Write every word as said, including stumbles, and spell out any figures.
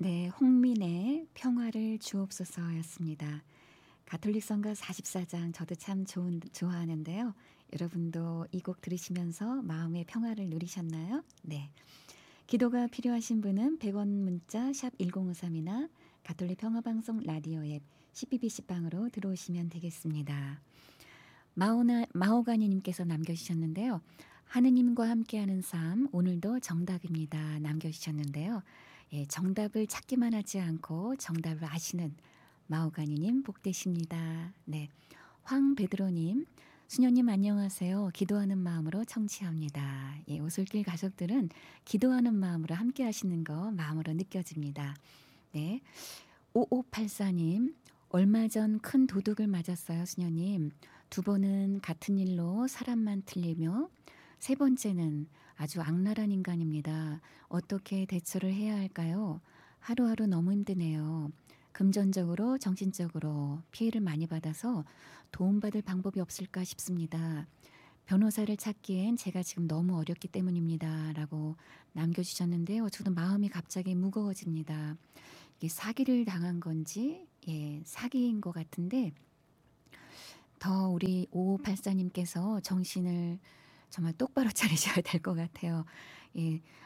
네, 홍민의 평화를 주옵소서였습니다. 가톨릭 성가 사십사 장 저도 참 좋은 좋아하는데요. 여러분도 이 곡 들으시면서 마음의 평화를 누리셨나요? 네. 기도가 필요하신 분은 백 원 문자 샵 일공오삼이나 가톨릭 평화방송 라디오 앱 씨비비씨 방으로 들어오시면 되겠습니다. 마오나 마오가니 님께서 남겨 주셨는데요. 하느님과 함께하는 삶 오늘도 정답입니다. 남겨 주셨는데요. 예, 정답을 찾기만 하지 않고 정답을 아시는 마오가니 님 복 되십니다. 네. 황베드로 님, 수녀님 안녕하세요. 기도하는 마음으로 청취합니다. 예, 오솔길 가족들은 기도하는 마음으로 함께 하시는 거 마음으로 느껴집니다. 네. 오오팔사 님, 얼마 전 큰 도둑을 맞았어요, 수녀님. 두 번은 같은 일로 사람만 틀리며 세 번째는 아주 악랄한 인간입니다. 어떻게 대처를 해야 할까요? 하루하루 너무 힘드네요. 금전적으로, 정신적으로 피해를 많이 받아서 도움받을 방법이 없을까 싶습니다. 변호사를 찾기엔 제가 지금 너무 어렵기 때문입니다. 라고 남겨주셨는데요. 저도 마음이 갑자기 무거워집니다. 이게 사기를 당한 건지, 예, 사기인 것 같은데, 더 우리 오오팔사 님께서 정신을 정말 똑바로 차리셔야 될 것 같아요. 예,